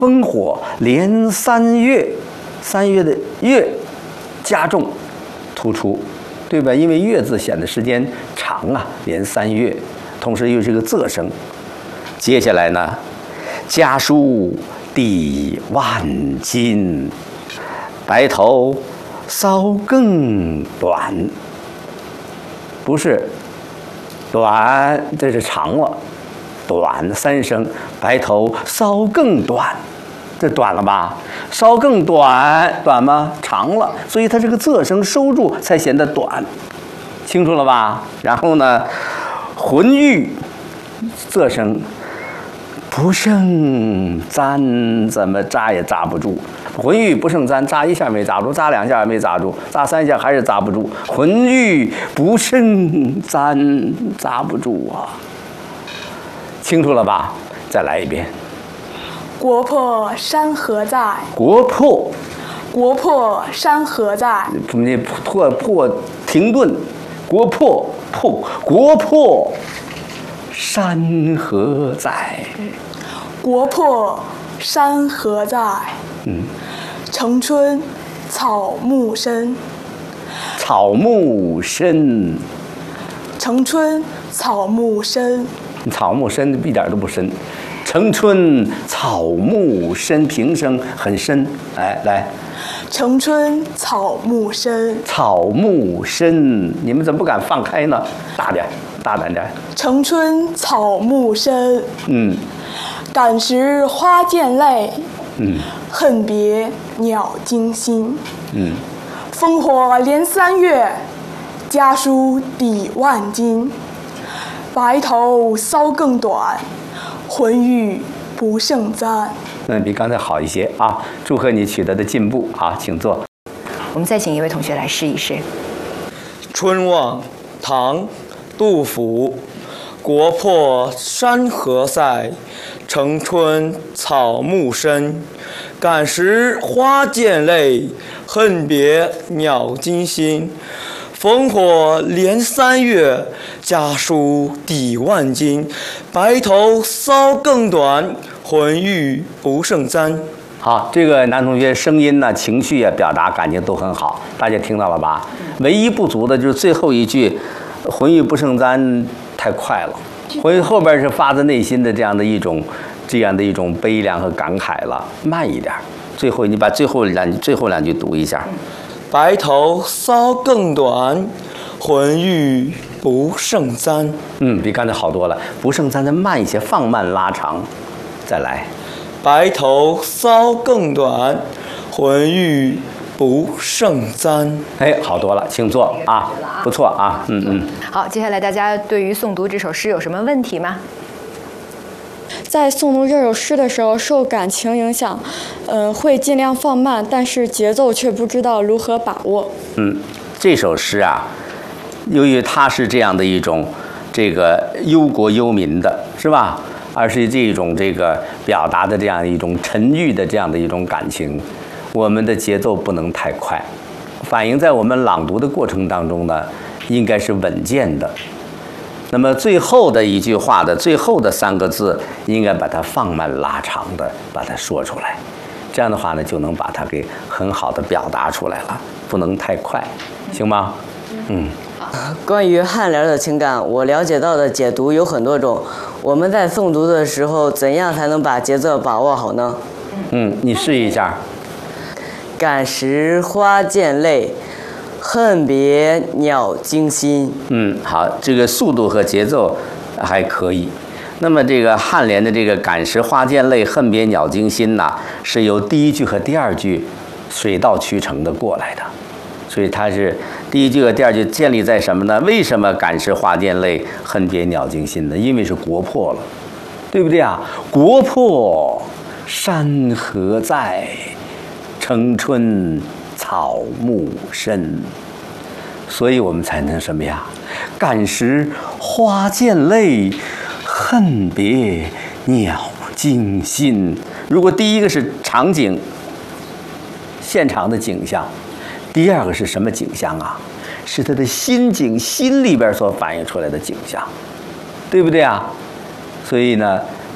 烽火连3月，3月的月加重突出，对吧？因为月字显得时间长啊，连3月，同时又是个仄声。接下来呢，家书抵万金，白头搔更短。不是短，这是长了，短3声，白头搔更短。这短了吧？稍更短，短吗？长了，所以它这个仄声收住才显得短，清楚了吧？然后呢，浑欲仄声不胜簪，怎么扎也扎不住。浑欲不胜簪，扎一下没扎住，扎2下也没扎住，扎3下还是扎不住。浑欲不胜簪，扎不住啊！清楚了吧？再来一遍。 国破山河在， 国破， 国破山河在， 你破停顿，国破国破山河在， 国破山河在。城春草木深， 草木深， 城春草木深， 草木深一点都不深。城春草木深，平声很深。来， 城春草木深， 草木深，你们怎么不敢放开呢？大胆点。 城春草木深，感时花溅泪，恨别鸟惊心，烽火连3月，家书抵万金，白头搔更短，浑欲不胜簪。 比刚才好一些啊！祝贺你取得的进步啊，请坐。 我们再请一位同学来试一试。 春望，唐，杜甫。国破山河在，城春草木深。感时花溅泪，恨别鸟惊心。烽火连3月，家书抵万金。白头搔更短，浑欲不胜簪。 好，这个男同学声音呢、情绪啊、表达感情都很好，大家听到了吧？唯一不足的就是最后一句“浑欲不胜簪”太快了，后边是发自内心的这样的一种悲凉和感慨了，慢一点。最后你把最后两句读一下。 白头搔更短，浑欲不胜簪。 比刚才好多了。不胜簪再慢一些，放慢拉长。再来。 白头搔更短，浑欲不胜簪。 好多了，请坐啊，不错啊， 好，接下来大家对于诵读这首诗有什么问题吗？ 在诵读这首诗的时候，受感情影响，会尽量放慢，但是节奏却不知道如何把握。 这首诗啊，由于它是这样的一种这个忧国忧民的，是吧？而是这种这个表达的这样一种沉郁的这样的一种感情，我们的节奏不能太快，反映在我们朗读的过程当中呢，应该是稳健的。那么最后的一句话的最后的3个字，应该把它放慢拉长的把它说出来，这样的话呢，就能把它给很好的表达出来了，不能太快，行吗？ 关于颔联的情感，我了解到的解读有很多种。我们在诵读的时候，怎样才能把节奏把握好呢？ 你试一下。 感时花溅泪，恨别鸟惊心。 好，这个速度和节奏还可以。那么这个颔联的这个感时花溅泪，恨别鸟惊心呐，是由第1句和第2句水到渠成的过来的，所以它是第1句和第2句建立在什么呢？为什么感时花溅泪，恨别鸟惊心呢？因为是国破了，对不对啊？国破山河在，城春草木深，所以我们才能什么呀？感时花溅泪，恨别鸟惊心。如果第1个是场景，现场的景象，第2个是什么景象啊？是他的心境，心里边所反映出来的景象，对不对啊？所以呢，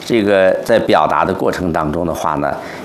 这个在表达的过程当中的话呢，